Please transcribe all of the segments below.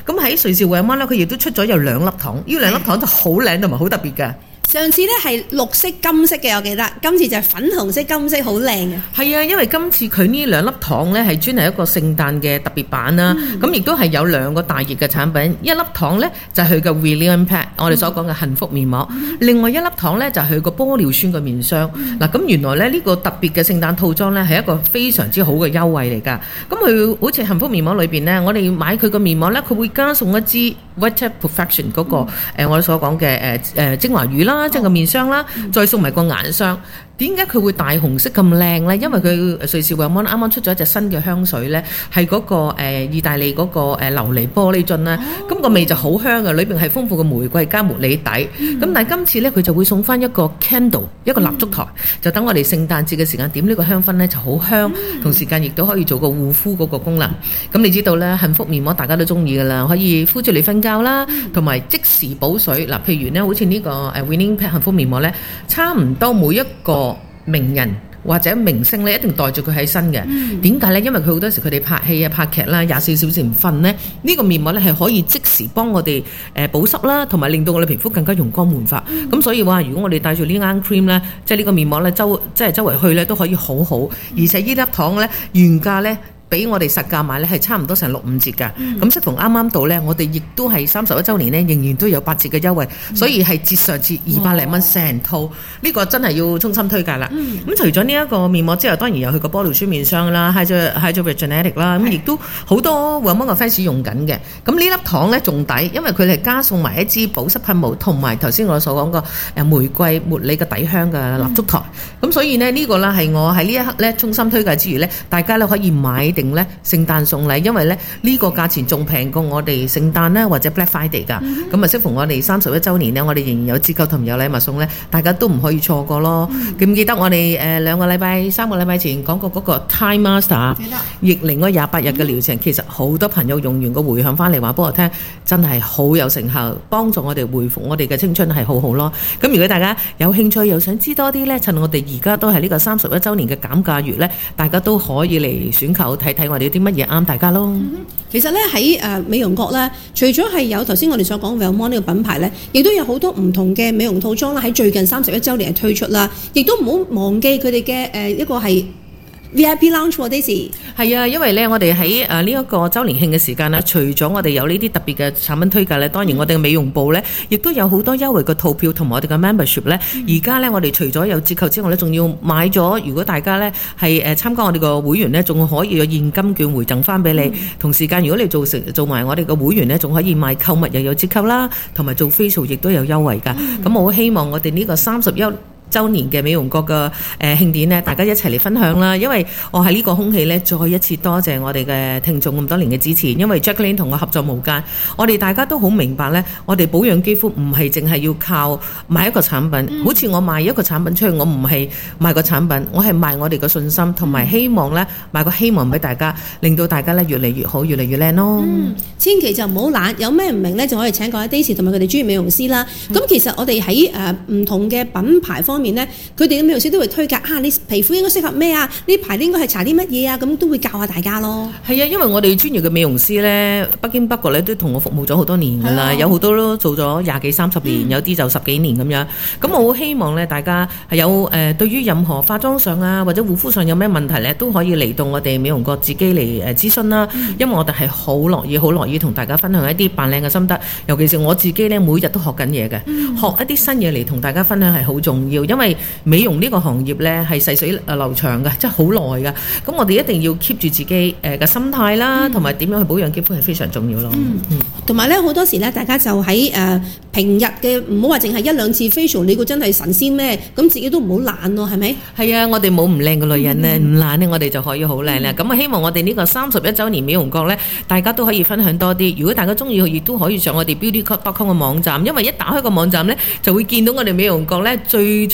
咁喺瑞士維灣咧，佢亦都出咗有2粒糖，呢2粒糖就好靚同埋好特別㗎。 上次咧係綠色金色嘅，我記得，今次就係粉紅色金色，好靚嘅。係啊，因為今次佢呢2粒糖咧係專係一個聖誕嘅特別版啦，咁亦都係有2個大熱嘅產品，一粒糖咧就係佢嘅 William Pack， 我哋所講嘅幸福面膜，另外一粒糖咧就係佢個玻尿酸嘅面霜。嗱，咁原來咧呢個特別嘅聖誕套裝咧係一個非常之好嘅優惠嚟㗎。咁佢好似幸福面膜裏邊咧，我哋買佢個面膜咧，佢會加送一支 Vita Perfection 嗰個我哋所講嘅精華乳啦。即係個面霜啦，再送埋個眼霜。點解佢會大紅色咁靚呢？因為佢瑞士維安啱啱出咗一隻新嘅香水呢，係嗰個意大利嗰個琉璃玻璃樽呢，咁個味就好香嘅，裏邊係豐富嘅玫瑰加茉莉底。咁但係今次呢，佢就會送翻一個 candle， 一個蠟燭台，就等我哋聖誕節嘅時間點呢個香薰呢就好香，同時間亦都可以做個護膚嗰個功能。咁你知道呢，幸福面膜大家都中意噶啦，可以敷住嚟瞓覺啦，同埋即時補水。嗱，譬如呢，好似呢個Winning Pack 幸福面膜呢，差唔多每一個名人或者明星咧，一定袋住佢喺身嘅。點解呢？因為佢好多時佢哋拍戲啊、拍劇啦，24小時唔瞓呢，呢個面膜咧係可以即時幫我哋保濕啦，同埋令到我哋皮膚更加容光煥發。咁所以話，如果我哋帶住呢間 cream 咧，即係呢個面膜咧，周圍去咧都可以好好。而且呢粒糖咧原價咧，俾我哋實價買咧係差唔多成6-5折㗎，咁適逢啱啱到咧，我哋亦都係31週年咧，仍然都有8折嘅優惠，所以係折上至200零蚊成套，呢個真係要衷心推介啦。咁除咗呢一個面膜之後，當然有佢個玻尿酸面霜啦 Hydra-Regenetic 啦，咁亦都好多旺邦嘅 fans 用緊嘅。咁呢粒糖咧仲抵，因為佢係加送埋一支保濕噴霧，同埋頭先我所講個玫瑰茉莉嘅底香嘅蠟燭台。咁所以呢，呢個啦係我喺呢一刻咧衷心推介之餘咧，大家咧可以買定咧聖誕送禮，因為咧呢個價錢仲平過我哋聖誕啦或者 Black Friday 㗎。咁啊適逢我哋31週年呢，我哋仍然有折扣同有禮物送咧，大家都唔可以錯過咯。記唔記得我哋3個禮拜前講過嗰個 Time Master 逆齡嗰28日嘅療程，其實好多朋友用完個回響翻嚟話俾我聽，真係好有成效，幫助我哋回復我哋嘅青春係好好咯。咁如果大家有興趣又想知多啲咧，趁我哋而家都係呢個31週年嘅減價月咧，大家都可以嚟選購睇睇我哋有啲乜嘢啱大家咯。 其實咧喺美容閣咧，除咗係有頭先我哋所講 Velmont 呢個品牌咧，亦都有好多唔同嘅美容套裝啦，喺最近31週年係推出啦，亦都唔好忘記佢哋嘅一個係VIP Lounge 喎，Daisy。 係啊，因為咧，我哋喺呢一個週年慶嘅時間啦，除咗我哋有呢啲特別嘅產品推介咧，當然我哋嘅美容部咧，亦都有好多優惠嘅套票同埋我哋嘅 membership 咧。而家咧，我哋除咗有折扣之外咧，仲要買咗。如果大家咧係參加我哋個會員咧，仲可以有現金券回贈翻俾你。同時間，如果你做埋我哋個會員咧，仲可以買購物又有折扣啦，同埋做 facial 亦都有優惠㗎。咁我好希望我哋呢個31週年嘅美容閣嘅慶典呢，大家一齊嚟分享啦！因為我喺呢個空氣呢，再一次多謝我哋嘅聽眾咁多年嘅支持。因為 Jacqueline 同我合作無間，我哋大家都好明白呢，我哋保養肌膚唔係淨係要靠賣一個產品，好似我賣一個產品出去，我唔係賣個產品，我係賣我哋嘅信心，同埋希望呢，賣個希望俾大家，令到大家呢越嚟越好，越嚟越靚咯。 千祈就唔好懶，有咩唔明呢，就可以請各位 Daisy 同埋佢哋專業美容師啦。咁其實我哋喺唔同嘅品牌方面呢，佢哋嘅美容師都會推介你皮膚應該適合咩啊？呢排應該係搽啲乜嘢啊？咁都會教下大家咯。係啊， 因為我哋專業嘅美容師呢，北京北角咧都同我服務咗好多年㗎啦，有好多都做咗20幾30年，有啲就10幾年咁樣。咁我好希望呢，大家係有對於任何化妝上啊或者護膚上有咩問題呢，都可以嚟到我哋美容閣自己嚟諮詢啦。因為我哋係好樂意同大家分享一啲扮靚嘅心得，尤其是我自己呢，每日都學緊嘢嘅，學一啲新嘢嚟同大家分享係好重要，因為美容呢個行業呢係細水流長嘅，即係好耐嘅。咁我哋一定要 keep 住自己嘅心態啦，同埋點樣去保養肌膚係非常重要咯。 同埋呢，好多時呢，大家就喺平日嘅唔好話淨係1-2次 facial， 你估真係神仙咩？咁自己都唔好懶咯，係咪？係啊，我哋冇唔靚嘅女人呢，唔懶呢，我哋就可以好靚啦。咁希望我哋呢個31週年美容閣呢，大家都可以分享多啲。如果大家中意，亦都可以上我哋 beautycode.com 嘅網站，因為一打開個網站呢，就會見到我哋美容閣呢最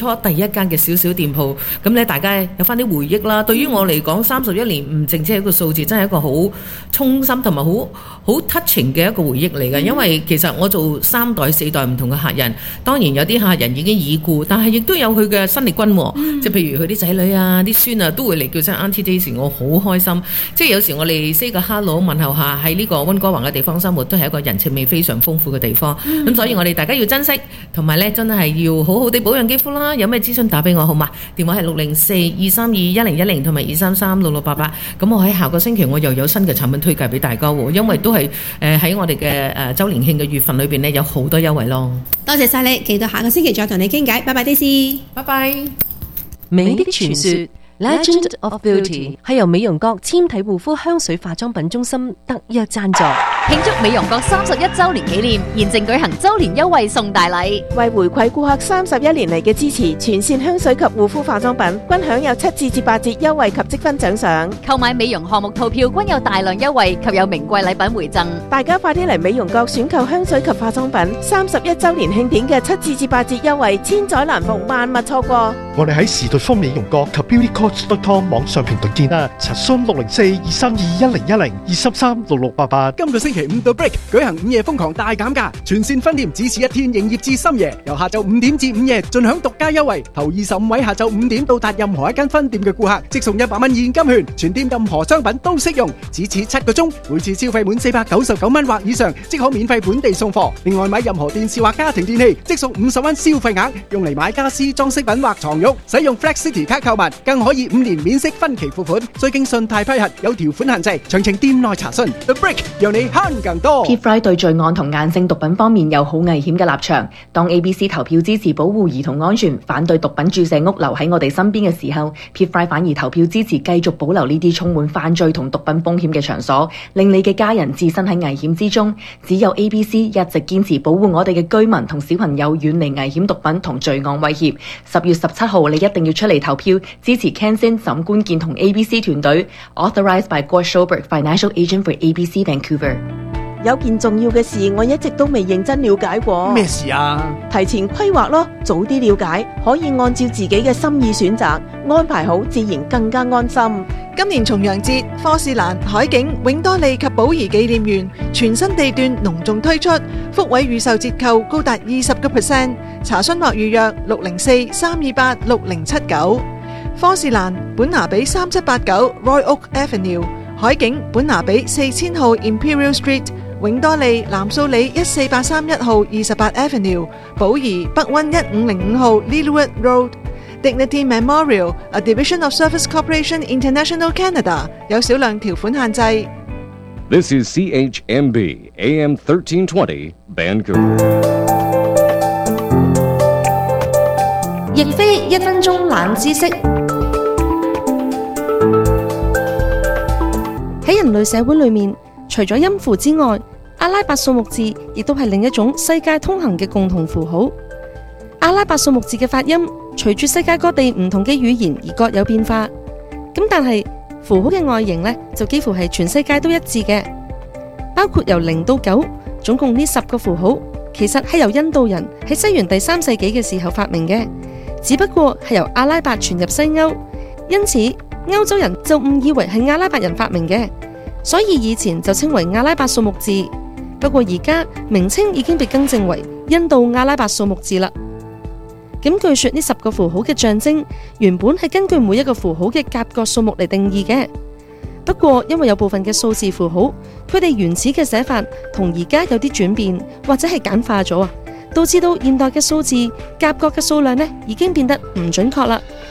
初第一間嘅小小店鋪，咁咧大家有翻啲回憶啦。對於我嚟講，31年唔淨止係一個數字，真係一個好衷心同埋好 touching 嘅一個回憶嚟嘅。因為其實我做3代4代唔同嘅客人，當然有啲客人已經已故，但係亦都有佢嘅新力軍，即係譬如佢啲仔女啊、啲孫啊都會嚟叫聲 Auntie Daisy， 我好開心。即係有時我哋 say 個 hello 問候下，喺呢個溫哥華嘅地方生活都係一個人情味非常豐富嘅地方。咁所以我哋大家要珍惜，同埋咧真係要好好地保養肌膚啦。有咩諮詢打俾我好嘛？電話係604-232-1010同埋233-6688。咁我喺下個星期我又有新嘅產品推介俾大家喎，因為都係喺我哋嘅週年慶嘅月份裏邊呢，有好多優惠咯。 多謝晒你，期待下個星期再同你傾偈。拜拜，Daisy。 拜拜。 美的傳說 Legend of Beauty 係由美容閣纖體護膚香水化妝品中心特約贊助， 慶祝美容閣31周年紀念，現正舉行周年優惠送大禮。 為回饋顧客31年嚟嘅支持，全線香水及護膚化妝品均享有7至8折優惠及積分獎賞。 購買美容項目套票均有大量優惠及有名貴禮品回贈。 大家快啲嚟美容閣選購香水及化妝品，31周年慶典嘅7至8折優惠，千載難逢，萬勿錯過。 我哋喺時代豐美容閣及 beautycoach.com 網上平台見啦，查詢604-232-1010、233-6688。 今個星期5到 Break 舉行午夜瘋狂大減價，全線分店只此一天營業至深夜，由下晝5點至午夜盡享獨家優惠。頭25位下晝5點到達任何一間分店嘅顧客，即送100蚊現金券，全店任何商品都適用，只此7個鐘，每次消費滿499蚊或以上，即可免費本地送貨。另外買任何電視或家庭電器，即送50蚊消費額，用嚟買家私、裝飾品或床褥。使用 Flex City 卡購物，更可以5年免息分期付款，需經信貸批核，有條款限制，詳情店內查詢。The Break 讓你慳更多。 PFRI 對罪案同硬性毒品方面有好危險嘅立場。當 ABC 投票支持保護兒童安全，反對毒品注射屋留喺我哋身邊嘅時候， PFRI 反而投票支持繼續保留呢啲充滿犯罪同毒品風險嘅場所，令你嘅家人置身喺危險之中。只有 ABC 一直堅持保護我哋嘅居民同小朋友遠離危險毒品同罪案威脅。10月17號你一定要出嚟投票，支持 Ken Sin 沈官健同 ABC 團隊。Authorized by Gord Schobert, Financial Agent for ABC Vancouver。 有件重要嘅事，我一直都未認真了解過。 咩事啊？ 提前規劃咯，早啲了解，可以按照自己嘅心意選擇，安排好自然更加安心。 今年重陽節，科士蘭、海景、永多利及寶儀紀念園全新地段隆重推出，福位預售折扣高達20%。查詢或預約604-328-6079。科士蘭本拿比3789 Roy Oak Avenue， 海景本拿比4000號 Imperial Street， 永多利藍素里14831號28 Avenue， 寶儀北溫1505號 Lilywood Road。Dignity Memorial, a division of Service Corporation International Canada， 有少量條款限制。 This is CHMB AM 1320 Vancouver。 亦非1分鐘冷知識。喺人類社會裏面，除咗音符之外，阿拉伯數目字亦都係另一種世界通行嘅共同符號。阿拉伯數目字嘅發音隨住世界各地唔同嘅語言而各有變化，咁但係符號嘅外形呢，就幾乎係全世界都一致嘅，包括由0到9，總共呢10個符號，其實係由印度人喺西元第3世紀嘅時候發明嘅，只不過係由阿拉伯傳入西歐，因此歐洲人就誤以為係阿拉伯人發明嘅，所以以前就稱為阿拉伯數目字。不過而家名稱已經被更正為印度阿拉伯數目字啦。咁據說呢10個符號嘅象徵原本係根據每一個符號嘅夾角數目嚟定義嘅，不過因為有部分嘅數字符號，佢哋原始嘅寫法同而家有啲轉變或者係簡化咗啊，導致到現代嘅數字夾角嘅數量呢已經變得唔準確啦。